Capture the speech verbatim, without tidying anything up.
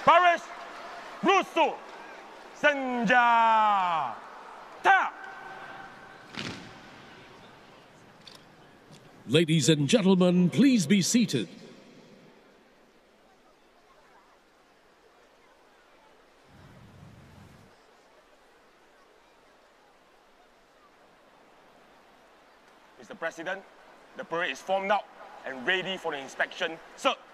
Baris Russo Senjata. Ladies and gentlemen, please be seated. Mister President, the parade is formed out and ready for the inspection. Sir.